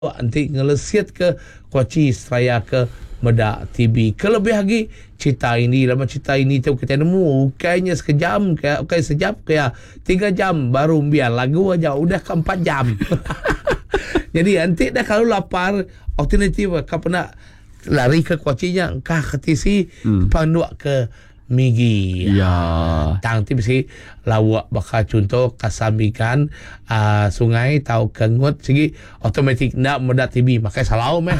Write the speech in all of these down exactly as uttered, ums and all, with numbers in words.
Nanti ngelesiat ke Kuaci Seraya ke Medak T V. Kelebih lagi cerita ini, lama cerita ini tu kita nemu kayaknya sekejam, kayak okay, sejap kayak tiga jam baru biar lagu aja udah ke empat jam. Jadi nanti dah kalau lapar alternatif kau pernah lari ke Kuacinya kah ke T C hmm. panduak ke Migi. Ya. Tang ti bisi lawak bakal contoh kasambikan uh, sungai tau kengut segi automatic nak Medak T V makai salau meh.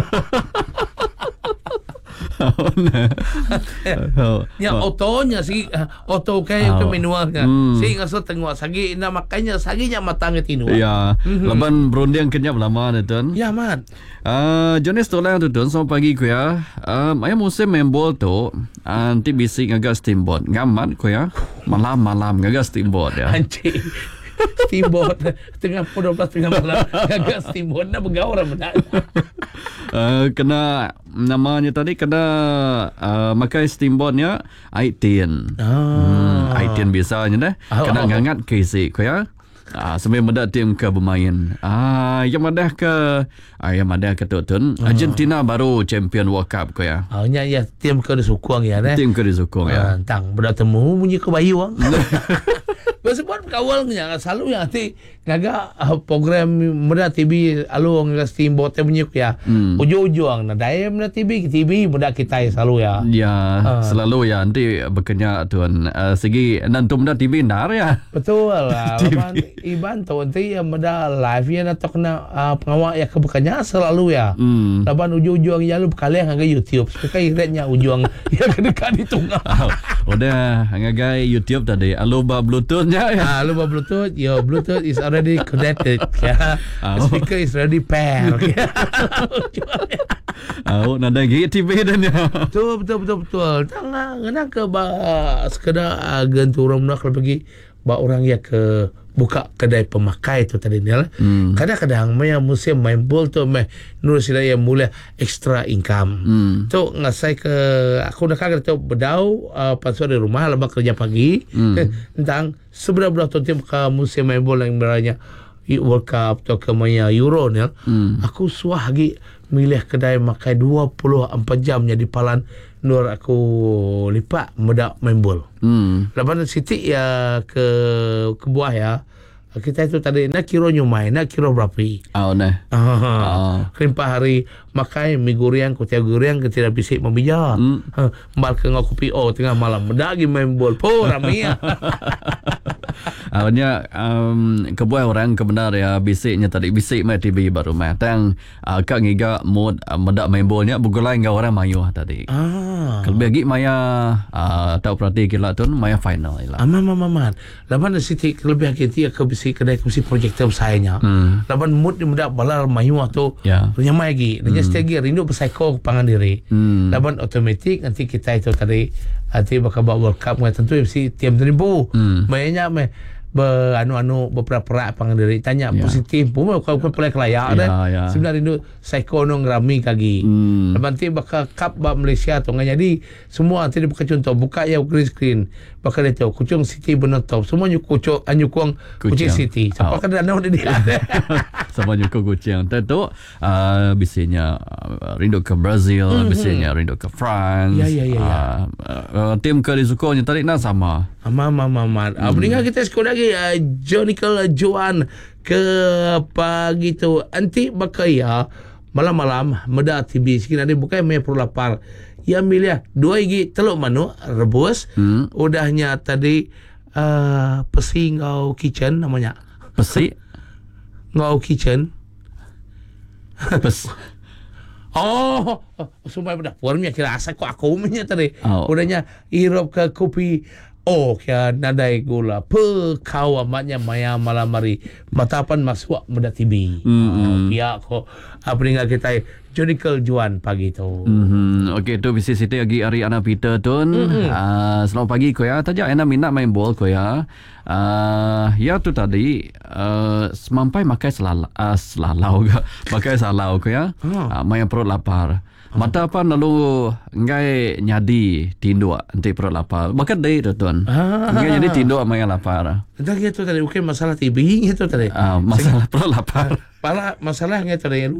Ya otonya si oto kayak oh. manualnya. Hmm. Si ngaso tengok sagi na makanya saginya matang tinu. Ya. Laban berunding kenyap lama ni tuan. Ya mat. Uh, jenis tolong tu tuan selamat pagi ku ya. Um, ayah musim main bol tu nanti bisik ngagas steamboat. Ngamat ku ya. Malam-malam ngagas steamboat ya. Anjing. Steamboat tengah dua belas tengah malam ngagas steamboat nak bergaul orang uh, kena namanya tadi kena uh, makai steamboatnya I ten. Ah. Hmm, I ten biasanya dah. Oh, kena oh, ngangat ke isi ku ya. Ah, sampai Medak tim ke bermain. Ah, yang madah ke ah, yang madah ke Totun. Oh. Argentina baru champion World Cup ko ya. Oh, nya ya tim ke disukung ya dah. Tim ke disukung ya. Ah, tang Medak temu bunyi ke bayu. Sebab kawalnya selalu yang nanti ngaga uh, program Medak T V alu ngaga steamboat punya ya. Hmm. Ujung-ujung nah daya Medak T V T V Medak kita selalu ya. Ya, uh. selalu ya nanti bekerja tuan uh, segi nanti Medak T V nar ya. Betul lah. Iban tu nanti yang Medak live ya atau kena uh, pengawal ya kebekannya selalu ya. Hmm. Laban ujung-ujung ya lu berkali ngaga YouTube. Supaya iratnya ujung yang dekat di tengah. Oh, udah ngaga YouTube tadi alu ba Bluetooth ya. Ah, lupa Bluetooth. Your Bluetooth is already connected. Ya. The speaker is already paired. Oh, nada gigi T V dan ya. Betul, betul, betul, betul. Tangan, kena ke ba sekedar genturang nak pergi ba orang ya ke buka kedai pemakai tu tadi ni lah. Hmm. Kadang-kadang maya musim main bol tu meh nur sila yang mulai extra income. Hmm. Tu ngasai ke aku nak kagak tu bedau uh, pasal di rumah lama kerja pagi. Hmm. Tentang seberapa tu tim ke musim main bol yang beranya World Cup atau ke maya Euro ni. Hmm. Aku suah lagi milih kedai makai dua puluh empat jam jadi palan nur aku lipat Medak main bol. Hmm. Lepas Siti ya ke ke buah ya. Kita itu tadi nak kira nyumai, nak kira berapa? Oh nah. Ah. Kelimpah hari makai mi guriang, kutia guriang kita bisik membija. Hmm. Mbal ke ngau kopi oh tengah malam Medak gi main bol. Po ramai. Awalnya um, kebuai orang kebenar ya bisiknya tadi bisik mai T V baru mai tang uh, kak ngiga mod uh, Medak main bolnya bugulai ngau orang mayu tadi. Ah. Kalau bagi maya uh, tahu perhati kila tu maya final ila. Aman aman aman. Laban Siti lebih kita ke bisik kedai kursi projektor sayanya. Hmm. Laban mood di Medak balar mayu tu. Ya. Yeah. Nyamai lagi. Dan hmm. setiap hari rindu bersaiko pangan diri. Hmm. Laban otomatik nanti kita itu tadi nanti bakal bawa World Cup tentu mesti tiap ribu. Hmm. Mainnya meh ber anu-anu berperak-perak pangan diri tanya yeah. positif pun kau kau pelak layak dah. Yeah, yeah. Sebenarnya itu psycho nong rami kagi. Hmm. Nanti bakal cup ba Malaysia tu ngah jadi semua nanti bakal contoh buka ya green screen bakal dia tahu Kuching City benotop semua nyukucuk anyukong Kuching City. Siapa oh. kan ada nama dia. Sama nyukuk Kuching. Tentu uh, biasanya uh, rindu ke Brazil, mm-hmm. biasanya rindu ke France. Ya ya ya. Uh, uh, tim ke disukunya tadi nah sama. Ama ama ama. Hmm. Mendingan kita sekolah lagi uh, Jonical Joan ke pagi tu. Nanti bakal ya malam-malam Medak T V sikit ada bukan main pro lapar. Yang milih dua gigi telur manu rebus. Hmm. Udahnya tadi uh, pesi ngau kitchen namanya. Pesi ngau kitchen. Pes. Oh, supaya dah puarnya kira asa kok aku punya tadi. Oh. Udahnya irop ke kopi. Oh, kaya nadai gula. Pe kau amatnya maya malam hari. Matapan masuk Medak T V. Mm-hmm. Oh, pihak kok. Apa tinggal kita Jonical Juan pagi tu. Mm-hmm. Okey, tu bisnis kita lagi Ariana Peter tu. Mm-hmm. Uh, selamat pagi ko ya. Tadi Ana minat main bol ko ya. Uh, ya tu tadi uh, semampai makai selalau uh, selalau ke. Makai salau ko ya. Oh. Uh, main perut lapar. Mata apa lalu ngai nyadi tinduk nanti perut lapar. Bahkan day tu tuan. Ah. Ngai jadi tinduk mai lapar. Entah gitu tadi, bukan masalah T B gitu tadi. Ah, masalah perut lapar. Pala masalah gitu tadi.